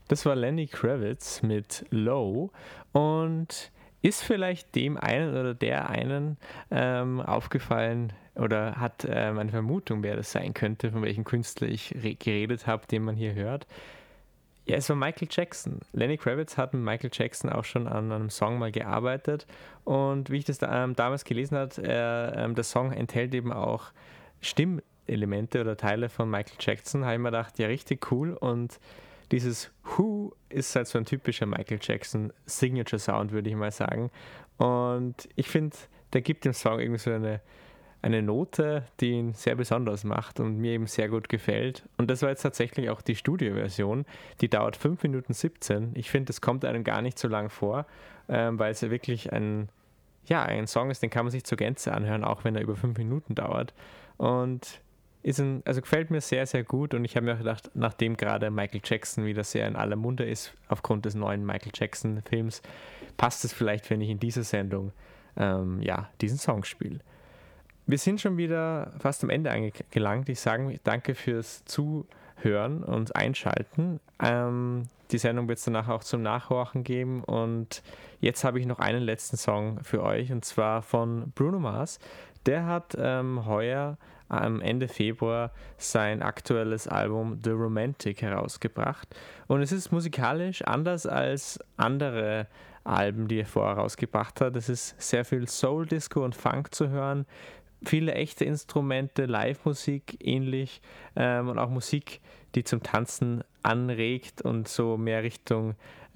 Das war Lenny Kravitz mit Low und ist vielleicht dem einen oder der einen aufgefallen oder hat eine Vermutung, wer das sein könnte, von welchem Künstler ich geredet habe, den man hier hört. Ja, es war Michael Jackson. Lenny Kravitz hat mit Michael Jackson auch schon an einem Song mal gearbeitet und wie ich das damals gelesen habe, der Song enthält eben auch Stimmelemente oder Teile von Michael Jackson, habe ich mir gedacht, ja, richtig cool. Und dieses Who ist halt so ein typischer Michael Jackson Signature Sound, würde ich mal sagen. Und ich finde, der gibt dem Song irgendwie so eine Note, die ihn sehr besonders macht und mir eben sehr gut gefällt. Und das war jetzt tatsächlich auch die Studioversion. Die dauert 5 Minuten 17. Ich finde, das kommt einem gar nicht so lang vor, weil es ja wirklich ein Song ist, den kann man sich zur Gänze anhören, auch wenn er über 5 Minuten dauert. Und also gefällt mir sehr, sehr gut. Und ich habe mir auch gedacht, nachdem gerade Michael Jackson wieder sehr in aller Munde ist, aufgrund des neuen Michael Jackson-Films, passt es vielleicht, wenn ich in dieser Sendung diesen Song spiele. Wir sind schon wieder fast am Ende angelangt. Ich sage danke fürs Zuhören und Einschalten. Die Sendung wird es danach auch zum Nachhorchen geben. Und jetzt habe ich noch einen letzten Song für euch, und zwar von Bruno Mars. Der hat heuer am Ende Februar sein aktuelles Album The Romantic herausgebracht. Und es ist musikalisch anders als andere Alben, die er vorher rausgebracht hat. Es ist sehr viel Soul, Disco und Funk zu hören. Viele echte Instrumente, Live-Musik ähnlich und auch Musik, die zum Tanzen anregt und so mehr Richtung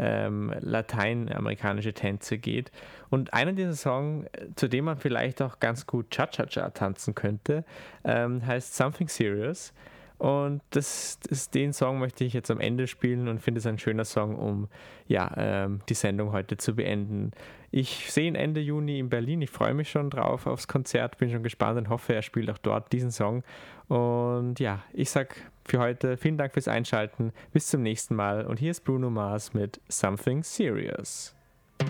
lateinamerikanische Tänze geht. Und einer dieser Songs, zu dem man vielleicht auch ganz gut Cha-Cha-Cha tanzen könnte, heißt Something Serious. Und den Song möchte ich jetzt am Ende spielen und finde es ein schöner Song, um die Sendung heute zu beenden. Ich sehe ihn Ende Juni in Berlin. Ich freue mich schon drauf aufs Konzert, bin schon gespannt und hoffe, er spielt auch dort diesen Song. Und ja, ich sage für heute vielen Dank fürs Einschalten. Bis zum nächsten Mal. Und hier ist Bruno Mars mit Something Serious.